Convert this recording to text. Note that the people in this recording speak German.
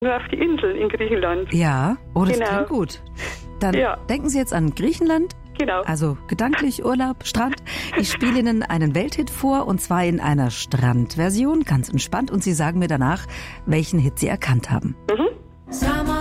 Nur auf die Inseln in Griechenland. Ja, oh, das Genau. klingt gut. Dann Ja. denken Sie jetzt an Griechenland, Genau. also gedanklich Urlaub, Strand. Ich spiele Ihnen einen Welthit vor, und zwar in einer Strandversion, ganz entspannt. Und Sie sagen mir danach, welchen Hit Sie erkannt haben. Mhm.